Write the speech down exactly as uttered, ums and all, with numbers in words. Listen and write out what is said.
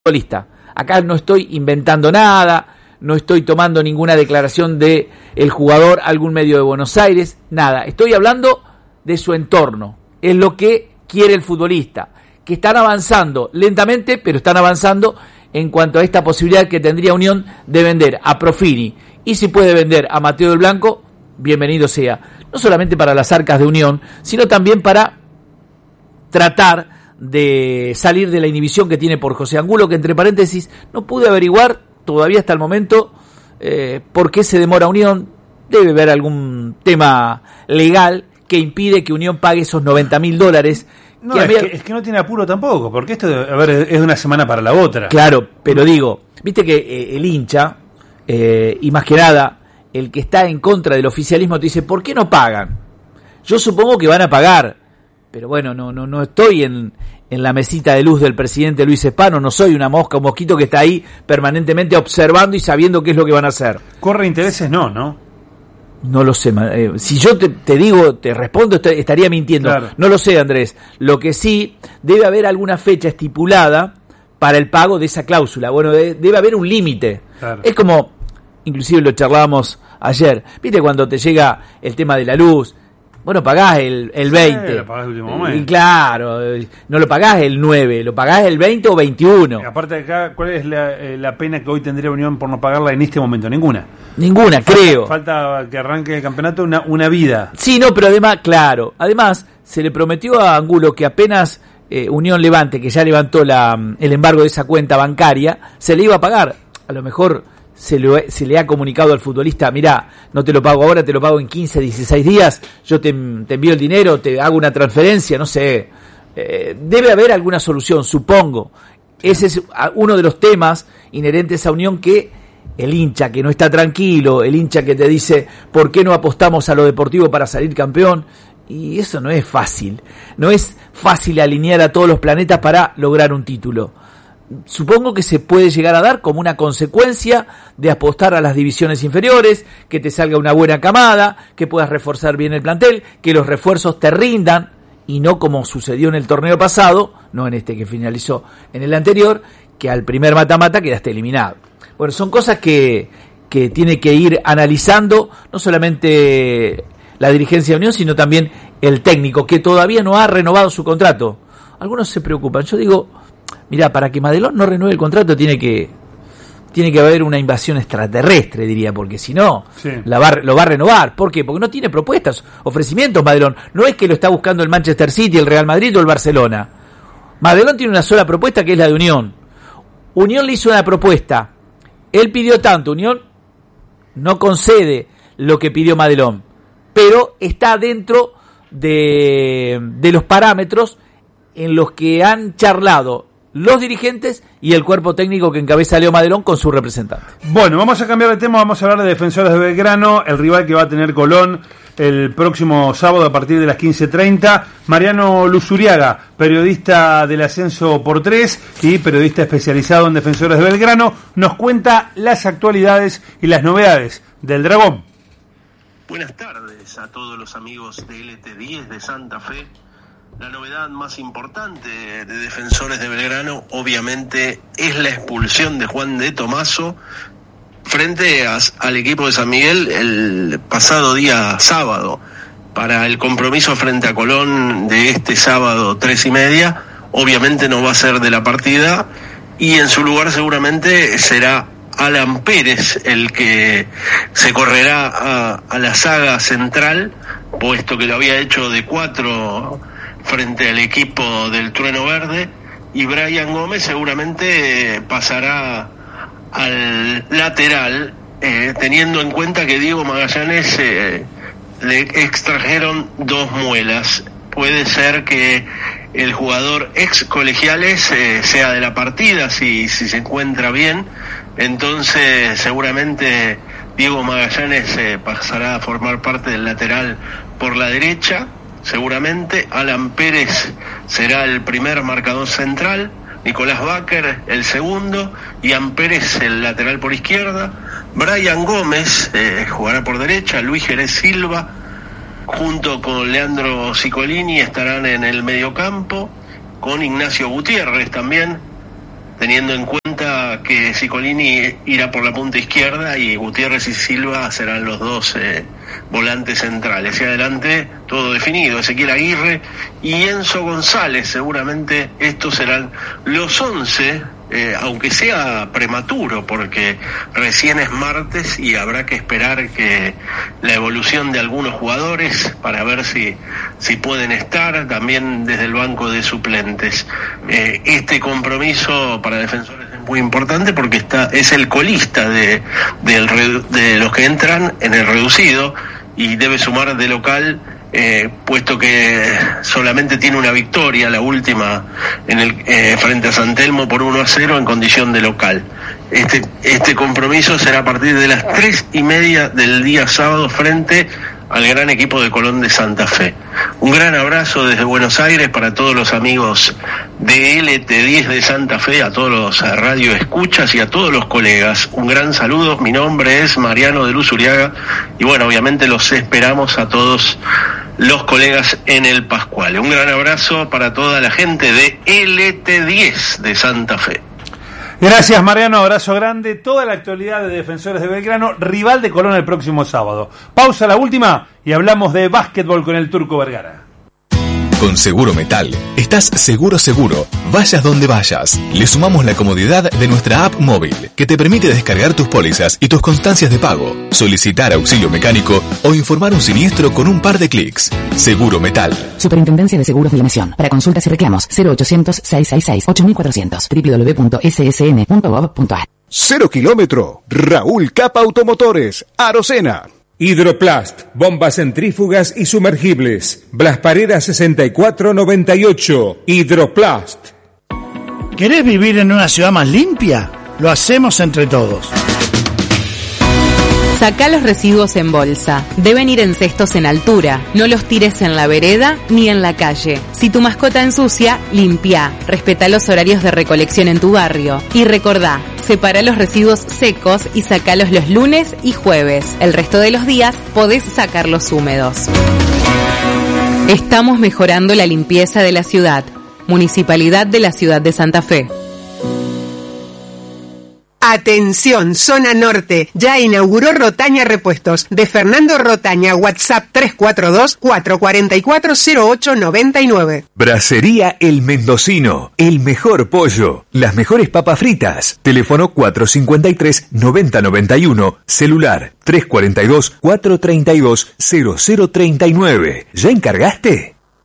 futbolista. Acá no estoy inventando nada, no estoy tomando ninguna declaración de el jugador, algún medio de Buenos Aires, nada. Estoy hablando de su entorno. Es lo que quiere el futbolista. Que están avanzando lentamente, pero están avanzando en cuanto a esta posibilidad que tendría Unión de vender a Profini. Y si puede vender a Mateo del Blanco, bienvenido sea. No solamente para las arcas de Unión, sino también para tratar de salir de la inhibición que tiene por José Angulo, que entre paréntesis no pude averiguar todavía hasta el momento eh, por qué se demora Unión. Debe haber algún tema legal que impide que Unión pague esos noventa mil dólares. No, es, que, es que no tiene apuro tampoco, porque esto, a ver, es de una semana para la otra. Claro, pero digo, viste que eh, el hincha, eh, y más que nada, el que está en contra del oficialismo te dice, ¿por qué no pagan? Yo supongo que van a pagar, pero bueno, no no no estoy en, en la mesita de luz del presidente Luis Espano, no soy una mosca, un mosquito que está ahí permanentemente observando y sabiendo qué es lo que van a hacer. Corre intereses, no, ¿no? No lo sé, eh, si yo te, te digo, te respondo, est- estaría mintiendo. Claro. No lo sé, Andrés. Lo que sí, debe haber alguna fecha estipulada para el pago de esa cláusula. Bueno, de, debe haber un límite. Claro. Es como, inclusive lo charlábamos ayer, ¿viste cuando te llega el tema de la luz? Bueno, pagás el, el veinte. Sí, lo pagás el último momento. Y claro, no lo pagás el nueve, lo pagás el veinte o veintiuno. Y aparte de acá, ¿cuál es la, la pena que hoy tendría Unión por no pagarla en este momento? Ninguna. Ninguna, falta, creo. Falta que arranque el campeonato una, una vida. Sí, no, pero además, claro, además se le prometió a Angulo que apenas eh, Unión levante, que ya levantó la, el embargo de esa cuenta bancaria, se le iba a pagar. A lo mejor se le, se le ha comunicado al futbolista, mirá, no te lo pago ahora, te lo pago en quince, dieciséis días, yo te, te envío el dinero, te hago una transferencia, no sé. Eh, debe haber alguna solución, supongo. Ese es uno de los temas inherentes a Unión, que el hincha que no está tranquilo, el hincha que te dice, ¿por qué no apostamos a lo deportivo para salir campeón? Y eso no es fácil. No es fácil alinear a todos los planetas para lograr un título. Supongo que se puede llegar a dar como una consecuencia de apostar a las divisiones inferiores, que te salga una buena camada, que puedas reforzar bien el plantel, que los refuerzos te rindan, y no como sucedió en el torneo pasado, no en este que finalizó, en el anterior, que al primer mata-mata quedaste eliminado. Bueno, son cosas que, que tiene que ir analizando no solamente la dirigencia de Unión, sino también el técnico, que todavía no ha renovado su contrato. Algunos se preocupan. Yo digo, mirá, para que Madelón no renueve el contrato tiene que tiene que haber una invasión extraterrestre, diría, porque si no, sí. la va, lo va a renovar. ¿Por qué? Porque no tiene propuestas, ofrecimientos Madelón. No es que lo está buscando el Manchester City, el Real Madrid o el Barcelona. Madelón tiene una sola propuesta, que es la de Unión. Unión le hizo una propuesta. Él pidió tanto, Unión no concede lo que pidió Madelón, pero está dentro de, de los parámetros en los que han charlado los dirigentes y el cuerpo técnico que encabeza Leo Madelón con su representante. Bueno, vamos a cambiar de tema, vamos a hablar de Defensores de Belgrano, el rival que va a tener Colón el próximo sábado a partir de las quince treinta. Mariano Luzuriaga, periodista del Ascenso por tres y periodista especializado en Defensores de Belgrano, nos cuenta las actualidades y las novedades del Dragón. Buenas tardes a todos los amigos de L T diez de Santa Fe. La novedad más importante de Defensores de Belgrano, obviamente, es la expulsión de Juan de Tomaso frente a, al equipo de San Miguel el pasado día sábado. Para el compromiso frente a Colón de este sábado tres y media, obviamente no va a ser de la partida, y en su lugar seguramente será Alan Pérez el que se correrá a, a la saga central, puesto que lo había hecho de cuatro frente al equipo del Trueno Verde, y Brian Gómez seguramente pasará al lateral, eh, teniendo en cuenta que Diego Magallanes eh, le extrajeron dos muelas. Puede ser que el jugador ex colegiales eh, sea de la partida si, si se encuentra bien, entonces seguramente Diego Magallanes eh, pasará a formar parte del lateral por la derecha. Seguramente Alan Pérez será el primer marcador central, Nicolás Baker el segundo, Ian Pérez el lateral por izquierda, Brian Gómez eh, jugará por derecha, Luis Jerez Silva junto con Leandro Ciccolini estarán en el mediocampo, con Ignacio Gutiérrez también teniendo en cuenta que Ciccolini irá por la punta izquierda y Gutiérrez y Silva serán los dos eh, volantes centrales. Y adelante todo definido, Ezequiel Aguirre y Enzo González, seguramente estos serán los once, eh, aunque sea prematuro, porque recién es martes y habrá que esperar que la evolución de algunos jugadores para ver si, si pueden estar también desde el banco de suplentes. Eh, este compromiso para Defensores es muy importante porque está es el colista de, de, de los que entran en el reducido y debe sumar de local, eh, puesto que solamente tiene una victoria, la última en el eh, frente a San Telmo por uno a cero en condición de local. Este, este compromiso será a partir de las tres y media del día sábado frente al gran equipo de Colón de Santa Fe. Un gran abrazo desde Buenos Aires para todos los amigos de L T diez de Santa Fe, a todos los radio escuchas y a todos los colegas. Un gran saludo, mi nombre es Mariano de Luz Uriaga y bueno, obviamente los esperamos a todos los colegas en el Pascual. Un gran abrazo para toda la gente de L T diez de Santa Fe. Gracias, Mariano, abrazo grande. Toda la actualidad de Defensores de Belgrano, rival de Colón el próximo sábado. Pausa, la última, y hablamos de básquetbol con el Turco Vergara. Con Seguro Metal, estás seguro seguro, vayas donde vayas. Le sumamos la comodidad de nuestra app móvil, que te permite descargar tus pólizas y tus constancias de pago, solicitar auxilio mecánico o informar un siniestro con un par de clics. Seguro Metal. Superintendencia de Seguros de la Nación. Para consultas y reclamos, cero ochocientos, seiscientos sesenta y seis, ocho mil cuatrocientos, doble u doble u doble u punto ese ese ene punto gov punto a r. Cero kilómetro. Raúl Capa Automotores. Arocena. Hidroplast, bombas centrífugas y sumergibles. Blas Paredes sesenta y cuatro noventa y ocho. Hidroplast. ¿Querés vivir en una ciudad más limpia? Lo hacemos entre todos. Sacá los residuos en bolsa. Deben ir en cestos en altura. No los tires en la vereda ni en la calle. Si tu mascota ensucia, limpia. Respeta los horarios de recolección en tu barrio. Y recordá, separa los residuos secos y sacalos los lunes y jueves. El resto de los días podés sacarlos húmedos. Estamos mejorando la limpieza de la ciudad. Municipalidad de la Ciudad de Santa Fe. Atención, zona norte, ya inauguró Rotaña Repuestos. De Fernando Rotaña, WhatsApp tres cuatro dos, cuatro cuatro cuatro, cero ocho nueve nueve. Bracería El Mendocino, el mejor pollo, las mejores papas fritas. Teléfono cuatro cinco tres, noventa noventa y uno, celular tres cuatro dos, cuatro tres dos, cero cero tres nueve. ¿Ya encargaste?